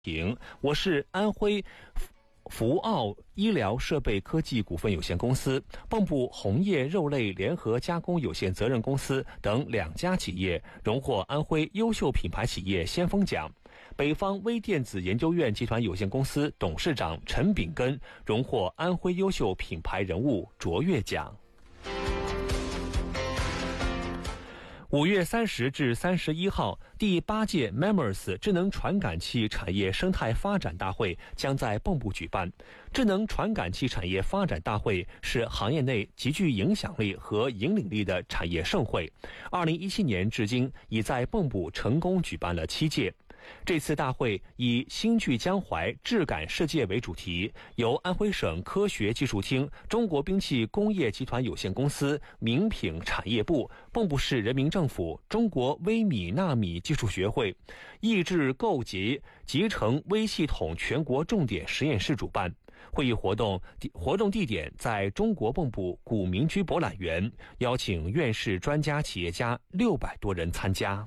我是安徽福奥医疗设备科技股份有限公司、蚌埠红叶肉类联合加工有限责任公司等2家企业荣获安徽优秀品牌企业先锋奖。北方微电子研究院集团有限公司董事长陈炳根荣获安徽优秀品牌人物卓越奖。5月30至31号，第8届 MEMS 智能传感器产业生态发展大会将在蚌埠举办。智能传感器产业发展大会是行业内极具影响力和引领力的产业盛会。2017年至今，已在蚌埠成功举办了7届。这次大会以新聚江淮质感世界为主题，由安徽省科学技术厅、中国兵器工业集团有限公司、名品产业部、蚌埠市人民政府、中国微米纳米技术学会、益智构集成微系统全国重点实验室主办。会议活动地点在中国蚌埠古民居博览园，邀请院士、专家、企业家600多人参加。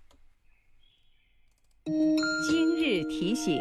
今日提醒，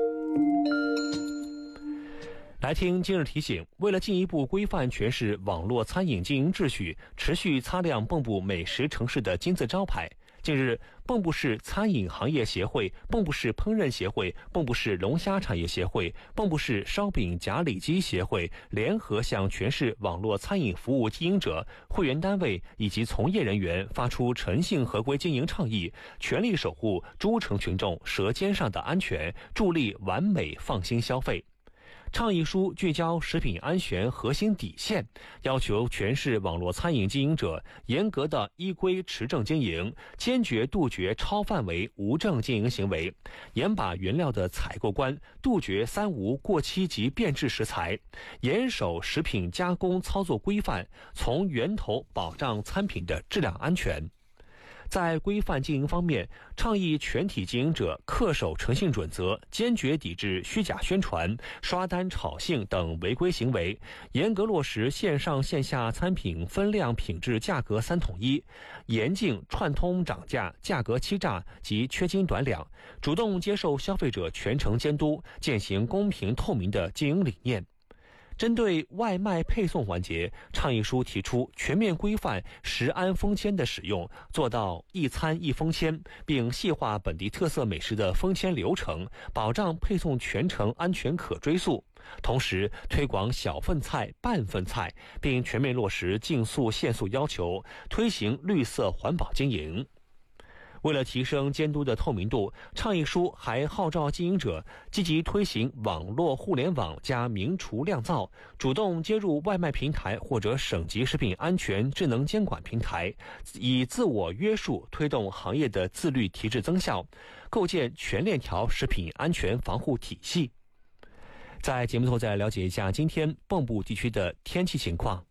来听今日提醒。为了进一步规范全市网络餐饮经营秩序，持续擦亮蚌埠美食城市的金字招牌，近日，蚌埠市餐饮行业协会、蚌埠市烹饪协会、蚌埠市龙虾产业协会、蚌埠市烧饼夹里脊协会联合向全市网络餐饮服务经营者、会员单位以及从业人员发出诚信合规经营倡议，全力守护诸城群众舌尖上的安全，助力完美放心消费。倡议书聚焦食品安全核心底线，要求全市网络餐饮经营者严格的依规持证经营，坚决杜绝超范围无证经营行为，严把原料的采购关，杜绝3无过期及变质食材，严守食品加工操作规范，从源头保障餐品的质量安全。在规范经营方面，倡议全体经营者恪守诚信准则，坚决抵制虚假宣传、刷单炒性等违规行为，严格落实线上线下餐品分量、品质、价格3统一，严禁串通涨价、价格欺诈及缺斤短两，主动接受消费者全程监督，践行公平透明的经营理念。针对外卖配送环节，倡议书提出全面规范食安封签的使用，做到一餐一封签，并细化本地特色美食的封签流程，保障配送全程安全可追溯。同时，推广小份菜、半份菜，并全面落实净速限速要求，推行绿色环保经营。为了提升监督的透明度，倡议书还号召经营者积极推行网络互联网加明厨亮灶，主动接入外卖平台或者省级食品安全智能监管平台，以自我约束推动行业的自律提质增效，构建全链条食品安全防护体系。在节目后再来了解一下今天蚌埠地区的天气情况。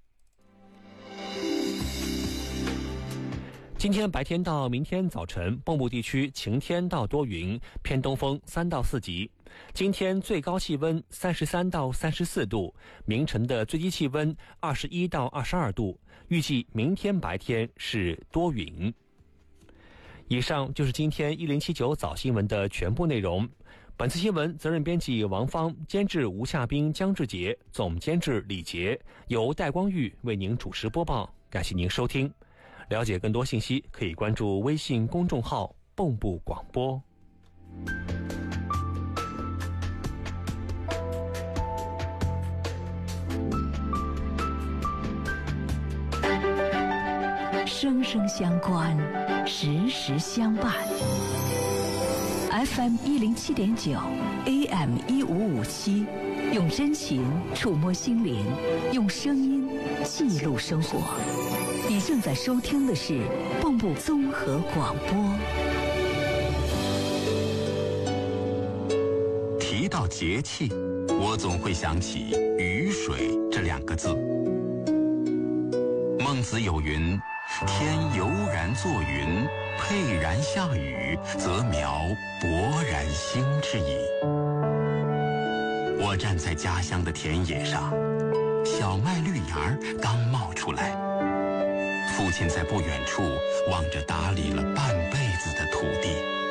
今天白天到明天早晨，蚌埠地区晴天到多云，偏东风3到4级。今天最高气温33到34度，明晨的最低气温21到22度。预计明天白天是多云。以上就是今天1079早新闻的全部内容。本次新闻责任编辑王芳，监制吴夏冰、江志杰，总监制李杰，由戴光玉为您主持播报。感谢您收听。了解更多信息，可以关注微信公众号“蚌埠广播”。 声声相关，时时相伴。FM 107.9 AM 1557，用真情触摸心灵，用声音记录生活。你正在收听的是蚌埠综合广播。 提到节气，我总会想起雨水这2个字。孟子有云：天悠然作云，沛然下雨，则苗勃然兴之矣。我站在家乡的田野上，小麦绿芽刚冒出来，父亲在不远处望着打理了半辈子的土地，